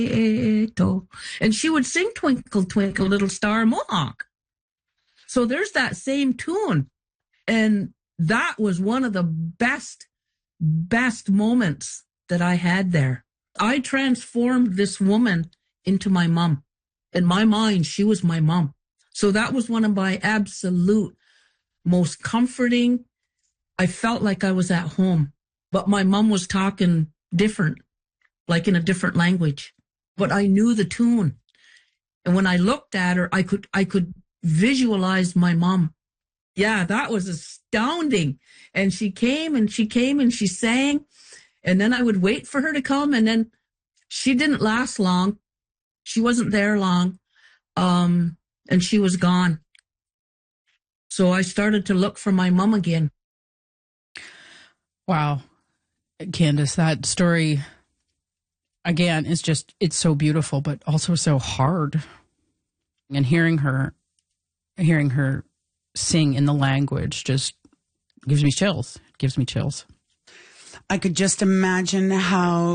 And she would sing Twinkle, Twinkle, Little Star Mohawk. So there's that same tune. And that was one of the best moments that I had there. I transformed this woman into my mom. In my mind, she was my mom. So that was one of my absolute most comforting. I felt like I was at home, but my mom was talking different, like in a different language, but I knew the tune. And when I looked at her, I could visualize my mom. Yeah, that was astounding. And she came and she sang, and then I would wait for her to come, and then she didn't last long. She wasn't there long. And she was gone. So I started to look for my mom again. Wow. Candace, that story, again, is just, it's so beautiful, but also so hard. And hearing her sing in the language just gives me chills. I could just imagine how